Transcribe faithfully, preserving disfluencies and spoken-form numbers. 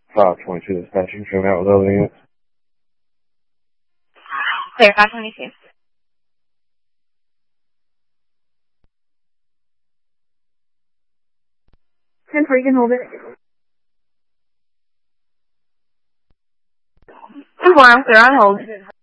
发重去的三十十秒的零。 对，发送一些。 ten four, you can hold it. ten four, I'm clear on hold.